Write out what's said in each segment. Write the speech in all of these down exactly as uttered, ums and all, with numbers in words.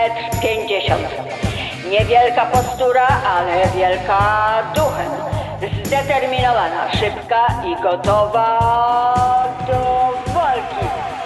pięćdziesiąt. Niewielka postura, ale wielka duchem. Zdeterminowana, szybka i gotowa do walki.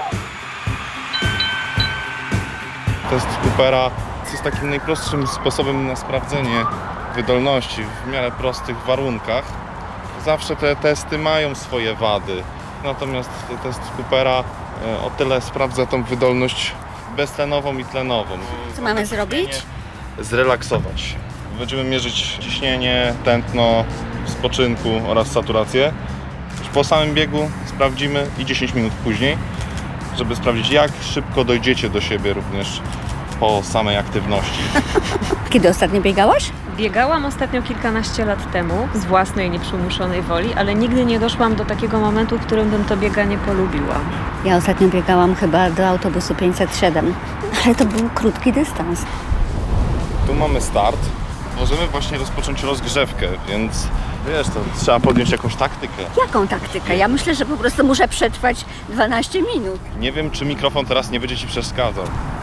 Test Coopera jest takim najprostszym sposobem na sprawdzenie wydolności w miarę prostych warunkach. Zawsze te testy mają swoje wady, natomiast test Coopera o tyle sprawdza tą wydolność beztlenową i tlenową. Co mamy zrobić? Zrelaksować się. Będziemy mierzyć ciśnienie, tętno, spoczynku oraz saturację. Już po samym biegu sprawdzimy i dziesięć minut później, żeby sprawdzić, jak szybko dojdziecie do siebie również po samej aktywności. Kiedy ostatnio biegałaś? Biegałam ostatnio kilkanaście lat temu z własnej nieprzymuszonej woli, ale nigdy nie doszłam do takiego momentu, w którym bym to bieganie polubiła. Ja ostatnio biegałam chyba do autobusu pięćset siedem, ale to był krótki dystans. Tu mamy start. Możemy właśnie rozpocząć rozgrzewkę, więc wiesz, to trzeba podjąć jakąś taktykę. Jaką taktykę? Ja myślę, że po prostu muszę przetrwać dwanaście minut. Nie wiem, czy mikrofon teraz nie będzie Ci przeszkadzał.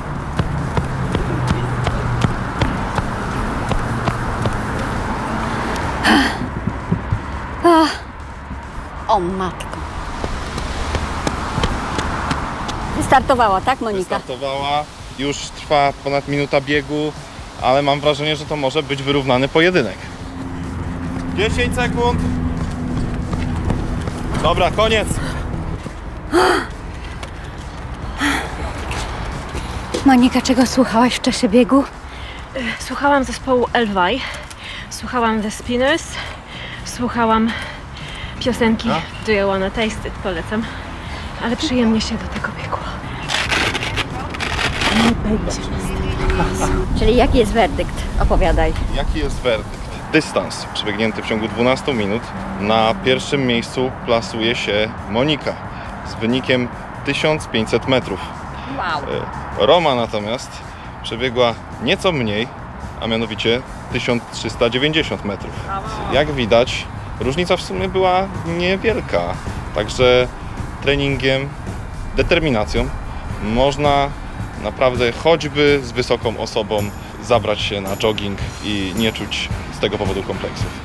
O, o matko. Wystartowała, tak, Monika? Wystartowała, już trwa ponad minuta biegu, ale mam wrażenie, że to może być wyrównany pojedynek. dziesięć sekund. Dobra, koniec. Monika, czego słuchałaś w czasie biegu? Słuchałam zespołu Elwaj, słuchałam The Spinners, słuchałam piosenki A? Do You Wanna Taste It, polecam, ale przyjemnie się do tego biegło. Nie będzie Czyli jaki jest werdykt? Opowiadaj. Jaki jest werdykt? Dystans przebiegnięty w ciągu dwunastu minut. Na pierwszym miejscu plasuje się Monika z wynikiem tysiąc pięćset metrów. Wow. Roma natomiast przebiegła nieco mniej, a mianowicie tysiąc trzysta dziewięćdziesiąt metrów. Jak widać, różnica w sumie była niewielka. Także treningiem, determinacją można naprawdę choćby z wysoką osobą zabrać się na jogging i nie czuć z tego powodu kompleksów.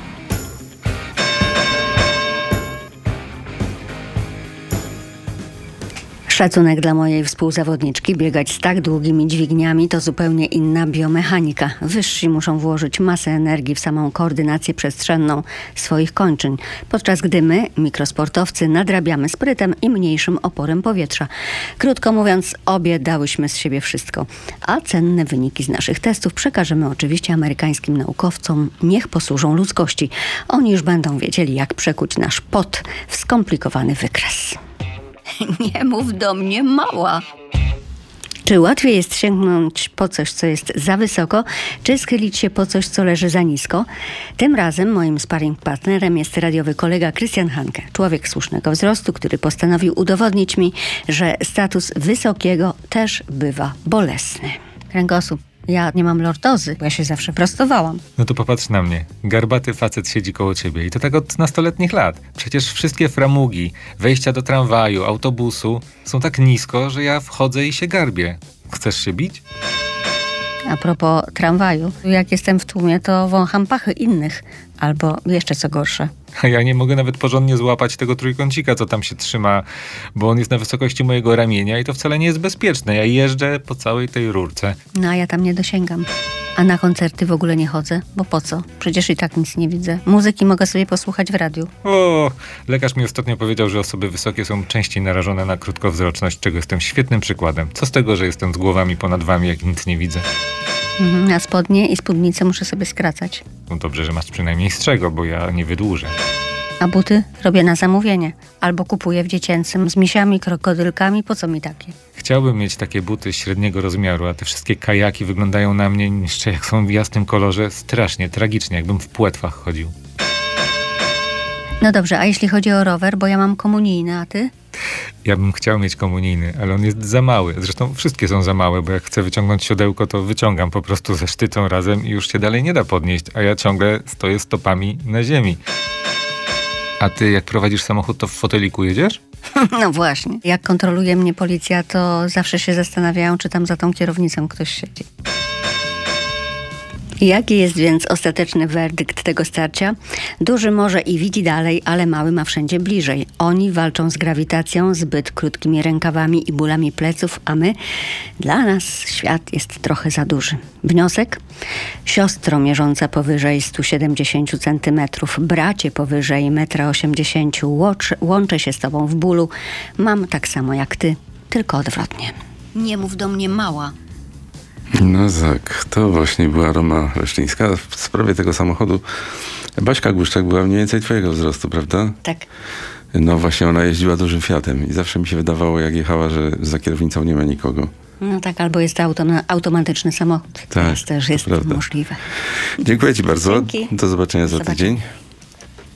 Szacunek dla mojej współzawodniczki. Biegać z tak długimi dźwigniami to zupełnie inna biomechanika. Wyżsi muszą włożyć masę energii w samą koordynację przestrzenną swoich kończyn, podczas gdy my, mikrosportowcy, nadrabiamy sprytem i mniejszym oporem powietrza. Krótko mówiąc, obie dałyśmy z siebie wszystko. A cenne wyniki z naszych testów przekażemy oczywiście amerykańskim naukowcom. Niech posłużą ludzkości. Oni już będą wiedzieli, jak przekuć nasz pot w skomplikowany wykres. Nie mów do mnie, mała. Czy łatwiej jest sięgnąć po coś, co jest za wysoko, czy schylić się po coś, co leży za nisko? Tym razem moim sparring partnerem jest radiowy kolega Christian Hanke, człowiek słusznego wzrostu, który postanowił udowodnić mi, że status wysokiego też bywa bolesny. Kręgosłup. Ja nie mam lordozy, bo ja się zawsze prostowałam. No to popatrz na mnie. Garbaty facet siedzi koło ciebie i to tak od nastoletnich lat. Przecież wszystkie framugi, wejścia do tramwaju, autobusu są tak nisko, że ja wchodzę i się garbię. Chcesz się bić? A propos tramwaju, jak jestem w tłumie, to wącham pachy innych. Albo jeszcze co gorsze. A ja nie mogę nawet porządnie złapać tego trójkącika, co tam się trzyma, bo on jest na wysokości mojego ramienia i to wcale nie jest bezpieczne. Ja jeżdżę po całej tej rurce. No a ja tam nie dosięgam. A na koncerty w ogóle nie chodzę, bo po co? Przecież i tak nic nie widzę. Muzyki mogę sobie posłuchać w radiu. O, lekarz mi ostatnio powiedział, że osoby wysokie są częściej narażone na krótkowzroczność, czego jestem świetnym przykładem. Co z tego, że jestem z głowami ponad wami, jak nic nie widzę? Mhm, a spodnie i spódnicę muszę sobie skracać. No dobrze, że masz przynajmniej z czego, bo ja nie wydłużę. A buty robię na zamówienie. Albo kupuję w dziecięcym z misiami, krokodylkami. Po co mi takie? Chciałbym mieć takie buty średniego rozmiaru, a te wszystkie kajaki wyglądają na mnie jeszcze jak są w jasnym kolorze. Strasznie, tragicznie, jakbym w płetwach chodził. No dobrze, a jeśli chodzi o rower, bo ja mam komunijny, a ty? Ja bym chciał mieć komunijny, ale on jest za mały. Zresztą wszystkie są za małe, bo jak chcę wyciągnąć siodełko, to wyciągam po prostu ze sztycą razem i już się dalej nie da podnieść, a ja ciągle stoję stopami na ziemi. A ty jak prowadzisz samochód, to w foteliku jedziesz? No właśnie. Jak kontroluje mnie policja, to zawsze się zastanawiają, czy tam za tą kierownicą ktoś siedzi. Jaki jest więc ostateczny werdykt tego starcia? Duży może i widzi dalej, ale mały ma wszędzie bliżej. Oni walczą z grawitacją, zbyt krótkimi rękawami i bólami pleców, a my, dla nas świat jest trochę za duży. Wniosek? Siostro mierząca powyżej sto siedemdziesiąt centymetrów, bracie powyżej jeden osiemdziesiąt metrów, łączę się z tobą w bólu. Mam tak samo jak ty, tylko odwrotnie. Nie mów do mnie mała. No tak, to właśnie była Roma Leszczyńska. W sprawie tego samochodu Baśka Głuszczak była mniej więcej twojego wzrostu, prawda? Tak. No właśnie, ona jeździła dużym Fiatem i zawsze mi się wydawało, jak jechała, że za kierownicą nie ma nikogo. No tak, albo jest to autom- automatyczny samochód. Tak, Teraz też to jest prawda. możliwe. Dziękuję ci bardzo. Dzięki. Do zobaczenia Do za zobaczenia. tydzień.